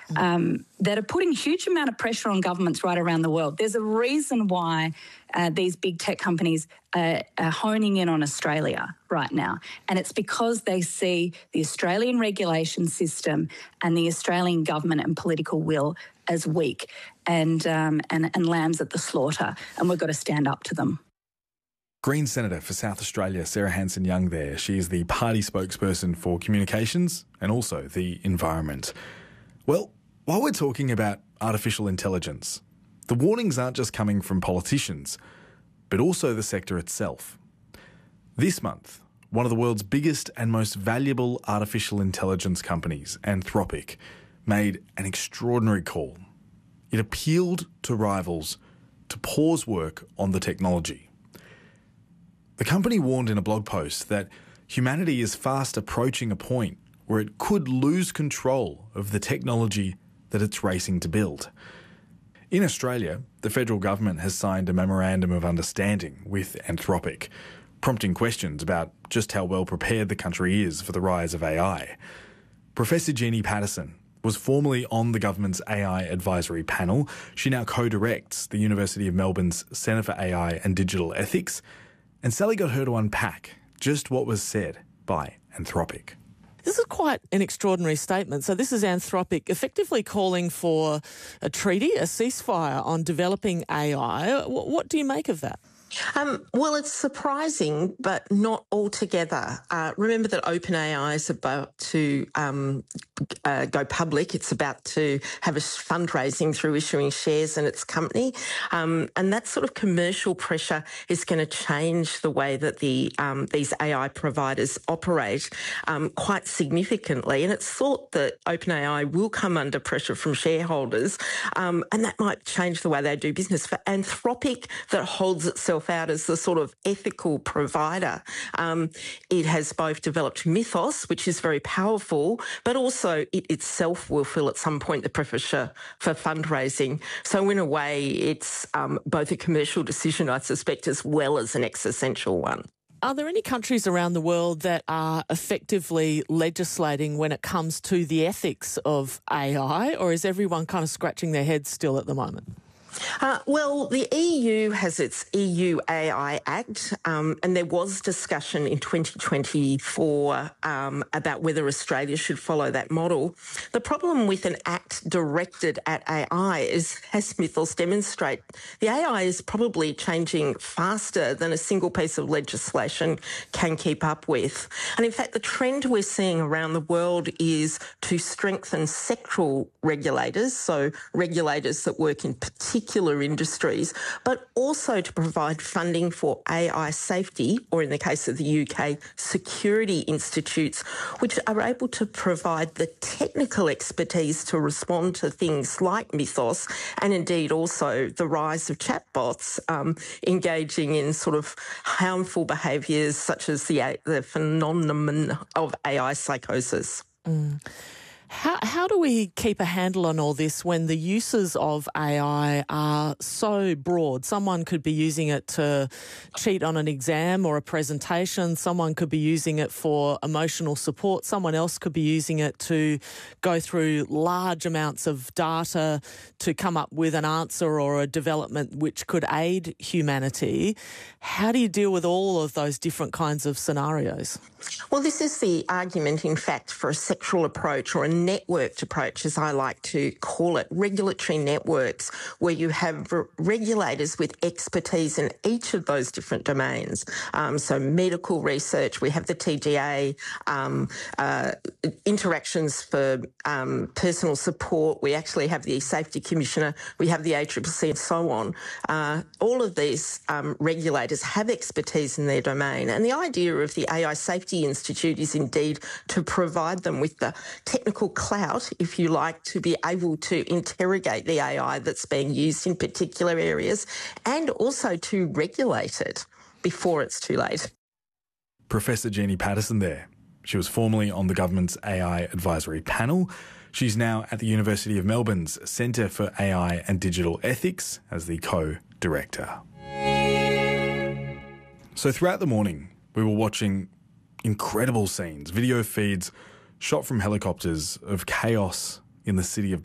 that are putting huge amount of pressure on governments right around the world. There's a reason why these big tech companies are honing in on Australia right now, and it's because they see the Australian regulation system and the Australian government and political will as weak and lambs at the slaughter, and we've got to stand up to them. Green Senator for South Australia, Sarah Hanson-Young there. She is the party spokesperson for communications and also the environment. Well, while we're talking about artificial intelligence, the warnings aren't just coming from politicians, but also the sector itself. This month, one of the world's biggest and most valuable artificial intelligence companies, Anthropic, made an extraordinary call. It appealed to rivals to pause work on the technology. The company warned in a blog post that humanity is fast approaching a point where it could lose control of the technology that it's racing to build. In Australia, the federal government has signed a memorandum of understanding with Anthropic, prompting questions about just how well prepared the country is for the rise of AI. Professor Jeannie Paterson was formerly on the government's AI advisory panel. She now co-directs the University of Melbourne's Centre for AI and Digital Ethics. And Sally got her to unpack just what was said by Anthropic. This is quite an extraordinary statement. So this is Anthropic effectively calling for a treaty, a ceasefire on developing AI. What do you make of that? Well, it's surprising, but not altogether. Remember that OpenAI is about to go public. It's about to have a fundraising through issuing shares in its company. And that sort of commercial pressure is going to change the way that these AI providers operate quite significantly. And it's thought that OpenAI will come under pressure from shareholders, and that might change the way they do business. For Anthropic, that holds itself out as the sort of ethical provider. It has both developed Mythos, which is very powerful, but also it itself will feel at some point the pressure for fundraising. So in a way, it's both a commercial decision, I suspect, as well as an existential one. Are there any countries around the world that are effectively legislating when it comes to the ethics of AI, or is everyone kind of scratching their heads still at the moment? Well, the EU has its EU AI Act, and there was discussion in 2024 about whether Australia should follow that model. The problem with an act directed at AI is, as Mythos demonstrate, the AI is probably changing faster than a single piece of legislation can keep up with. And in fact, the trend we're seeing around the world is to strengthen sectoral regulators, so regulators that work in particular industries, but also to provide funding for AI safety, or in the case of the UK, security institutes, which are able to provide the technical expertise to respond to things like Mythos, and indeed also the rise of chatbots engaging in sort of harmful behaviours such as the phenomenon of AI psychosis. How do we keep a handle on all this when the uses of AI are so broad? Someone could be using it to cheat on an exam or a presentation. Someone could be using it for emotional support. Someone else could be using it to go through large amounts of data to come up with an answer or a development which could aid humanity. How do you deal with all of those different kinds of scenarios? Well, this is the argument, in fact, for a sectoral approach, or a networked approach, as I like to call it, regulatory networks, where you have regulators with expertise in each of those different domains. So medical research, we have the TGA, interactions for personal support, we actually have the Safety Commissioner, we have the ACCC and so on. All of these regulators have expertise in their domain, and the idea of the AI Safety Institute is indeed to provide them with the technical clout, if you like, to be able to interrogate the AI that's being used in particular areas, and also to regulate it before it's too late. Professor Jeannie Paterson there. She was formerly on the government's AI advisory panel. She's now at the University of Melbourne's Centre for AI and Digital Ethics as the co-director. So throughout the morning, we were watching incredible scenes, video feeds shot from helicopters of chaos in the city of